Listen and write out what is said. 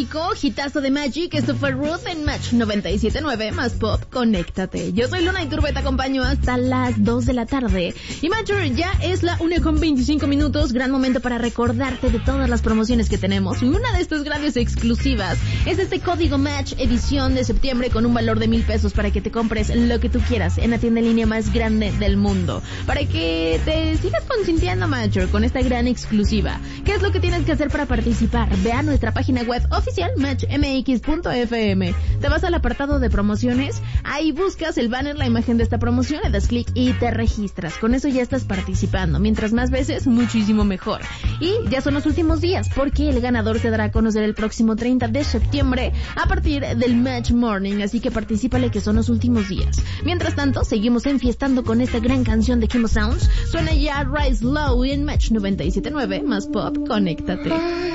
clásico, hitazo de Magic. Esto fue Ruth en Match 97.9 más Pop, conéctate. Yo soy Luna Iturbe, te acompaño hasta las 2 de la tarde. Y Matcher, ya es la 1:25. Gran momento para recordarte de todas las promociones que tenemos. Y una de estas grandes exclusivas es este código Match edición de septiembre con un valor de $1,000 para que te compres lo que tú quieras en la tienda en línea más grande del mundo. Para que te sigas consintiendo, Matcher, con esta gran exclusiva. ¿Qué es lo que tienes que hacer para participar? Ve a nuestra página web oficial matchmx.fm. Te vas al apartado de promociones, ahí buscas el banner, la imagen de esta promoción, le das clic y te registras. Con eso ya estás participando. Mientras más veces, muchísimo mejor. Y ya son los últimos días, porque el ganador se dará a conocer el próximo 30 de septiembre a partir del Match Morning. Así que particípale, que son los últimos días. Mientras tanto, seguimos enfiestando con esta gran canción de Kimo Sounds. Suena ya Rise Low en Match 97.9 más Pop, conéctate.